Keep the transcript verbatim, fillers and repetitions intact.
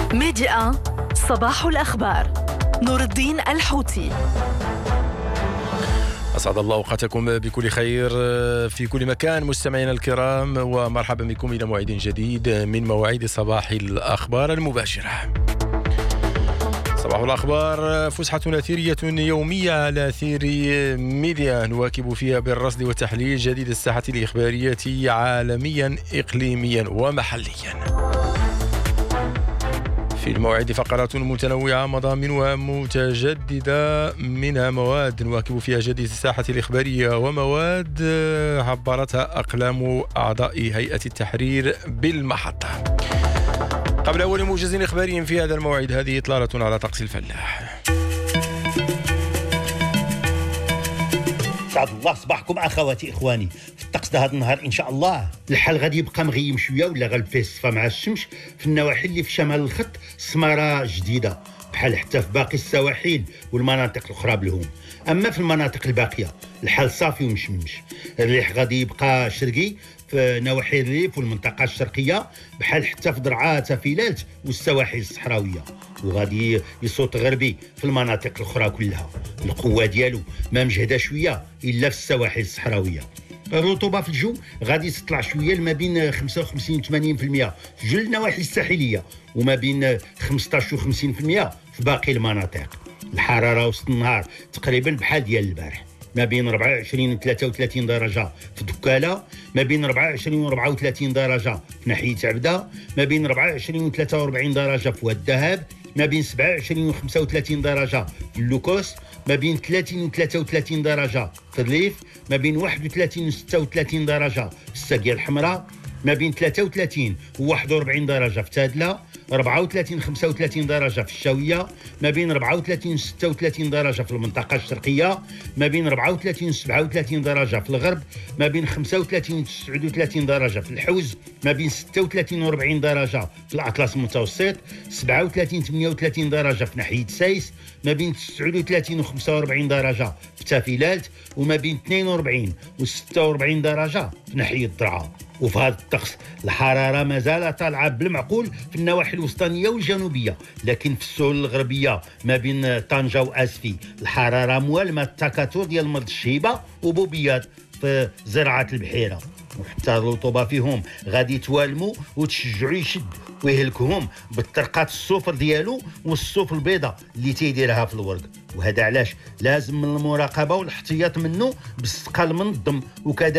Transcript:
ميديا صباح الأخبار. نور الدين الحوتي. أسعد الله أوقاتكم بكل خير في كل مكان مستمعينا الكرام، ومرحبا بكم إلى موعد جديد من مواعيد صباح الأخبار المباشرة. صباح الأخبار فسحة أثيرية يومية على أثير ميديا، نواكب فيها بالرصد وتحليل جديد الساحة الإخبارية عالميا إقليميا ومحليا. في الموعد فقرات متنوعة مضامنها متجددة، منها مواد نواكب فيها جديد الساحة الإخبارية ومواد عبرتها أقلام أعضاء هيئة التحرير بالمحطة. قبل أول موجز إخباري في هذا الموعد، هذه إطلالة على طقس الفلاح. سعد الله صباحكم أخواتي إخواني. في الطقس هذا النهار إن شاء الله الحال غادي يبقى مغيم شوية ولا غالب فيه الصفا مع الشمس. في النواحي اللي في شمال الخط سمارة جديدة بحال حتى في باقي السواحل والمناطق الأخرى بالهوم. أما في المناطق الباقية الحال صافي ومشمش. الريح غادي يبقى شرقي في نواحي الريف والمنطقة الشرقية بحال حتى في درعا تافيلات والسواحل الصحراوية، وغادي يصوت غربي في المناطق الأخرى كلها. القوة ديالو ما مجهدة شوية إلا في السواحل الصحراوية. الرطوبة في الجو غادي تطلع شوية ما بين خمسة وخمسين و ثمانين بالمئة في جل النواحي الساحلية، وما بين خمسطاش و خمسين بالمئة في باقي المناطق. الحرارة وسط النهار تقريبا بحال ديال البارح، ما بين أربعة وعشرين و ثلاثة وثلاثين درجة في دكالة، ما بين أربعة وعشرين و أربعة وثلاثين درجة في ناحية عبدة، ما بين أربعة وعشرين و ثلاثة وأربعين درجة في واد الذهب، ما بين سبعة وعشرين و خمسة وثلاثين درجة في اللوكوس، ما بين ثلاثين و ثلاثة وثلاثين درجة في الريف، ما بين واحد وثلاثين و ستة وثلاثين درجة في الساقية الحمراء، ما بين ثلاثة وثلاثين و واحد وأربعين درجة في تادلة، أربعة وثلاثين و خمسة وثلاثين درجة في الشاوية، ما بين أربعة وثلاثين و ستة وثلاثين درجة في المنطقة الشرقية، ما بين أربعة وثلاثين و سبعة وثلاثين درجة في الغرب، ما بين خمسة وثلاثين و تسعة وثلاثين درجة في الحوز، ما بين ستة وثلاثين و أربعين درجة في الأطلس المتوسط، سبعة وثلاثين و ثمانية وثلاثين درجة في ناحية سايس، ما بين تسعة وثلاثين و خمسة وأربعين درجة في تافيلات، وما بين اثنين وأربعين و ستة وأربعين درجة في ناحية درعا. وفي هذا الطقس الحرارة ما زال طالعة بالمعقول في النواحي الوسطانية والجنوبية، لكن في السهول الغربية ما بين طنجة وأسفي الحرارة موالمة التكاثر ديال مرض الشيبة وبوبيات في زراعة البحيرة، وحتى الرطوبة فيهم غادي توالموا وتشجعوا يشد ويهلكهم بالطرقات الصفر ديالو والصوف البيضاء اللي تيديرها في الورق. وهذا علاش لازم من المراقبة والاحتياط منه باستقال منظم وكذا